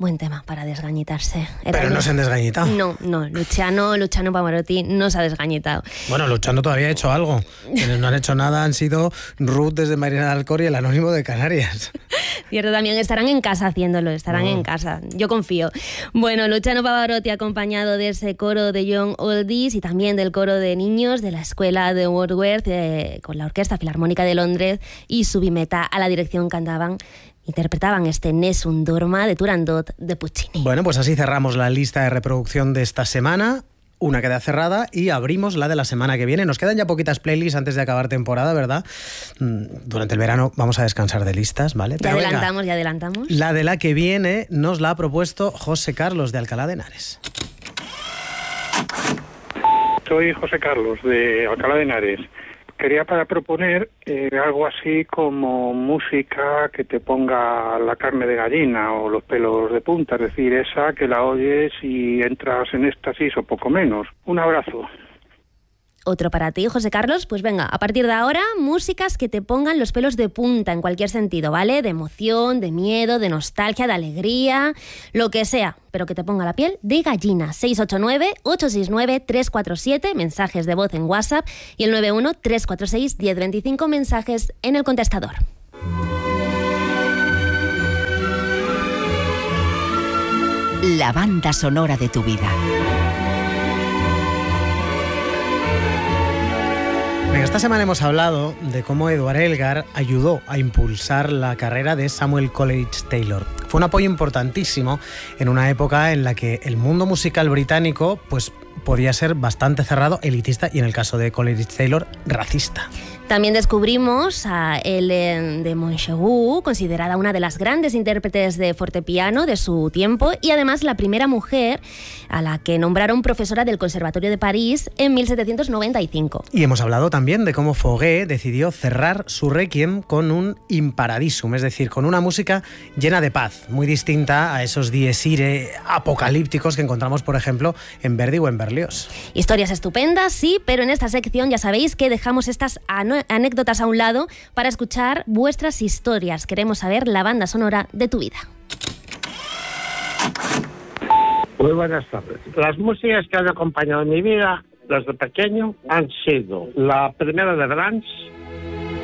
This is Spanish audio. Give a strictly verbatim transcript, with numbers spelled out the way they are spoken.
Buen tema para desgañitarse. Era Pero no se han desgañitado. No, no, Luciano, Luciano Pavarotti no se ha desgañitado. Bueno, Luciano todavía ha hecho algo. Quienes no han hecho nada han sido Ruth desde Marina del Alcor y el Anónimo de Canarias. Cierto, también estarán en casa haciéndolo, estarán oh. en casa. Yo confío. Bueno, Luciano Pavarotti acompañado de ese coro de Young Oldies y también del coro de niños de la escuela de Wordsworth eh, con la Orquesta Filarmónica de Londres y Subimeta a la dirección cantaban interpretaban este Nessun Dorma de Turandot de Puccini. Bueno, pues así cerramos la lista de reproducción de esta semana. Una queda cerrada y abrimos la de la semana que viene. Nos quedan ya poquitas playlists antes de acabar temporada, ¿verdad? Durante el verano vamos a descansar de listas, ¿vale? Ya Pero adelantamos, venga, ya adelantamos. La de la que viene nos la ha propuesto José Carlos de Alcalá de Henares. Soy José Carlos de Alcalá de Henares. Quería para proponer eh, algo así como música que te ponga la carne de gallina o los pelos de punta, es decir, esa que la oyes y entras en éxtasis o poco menos. Un abrazo. Otro para ti, José Carlos. Pues venga, a partir de ahora, músicas que te pongan los pelos de punta en cualquier sentido, ¿vale? De emoción, de miedo, de nostalgia, de alegría, lo que sea, pero que te ponga la piel de gallina. seis ocho nueve, ocho seis nueve, tres cuatro siete, mensajes de voz en WhatsApp y el nueve uno, tres cuatro seis, uno cero dos cinco, mensajes en el contestador. La banda sonora de tu vida. Esta semana hemos hablado de cómo Edward Elgar ayudó a impulsar la carrera de Samuel Coleridge Taylor. Fue un apoyo importantísimo en una época en la que el mundo musical británico pues, podía ser bastante cerrado, elitista y, en el caso de Coleridge Taylor, racista. También descubrimos a Hélène de Montaigu, considerada una de las grandes intérpretes de fortepiano de su tiempo y además la primera mujer a la que nombraron profesora del Conservatorio de París en mil setecientos noventa y cinco. Y hemos hablado también de cómo Fauré decidió cerrar su requiem con un in paradisum, es decir, con una música llena de paz, muy distinta a esos dies irae apocalípticos que encontramos, por ejemplo, en Verdi o en Berlioz. Historias estupendas, sí, pero en esta sección ya sabéis que dejamos estas ano- anécdotas a un lado para escuchar vuestras historias. Queremos saber la banda sonora de tu vida. Muy buenas tardes. Las músicas que han acompañado mi vida desde pequeño han sido la primera de Brahms,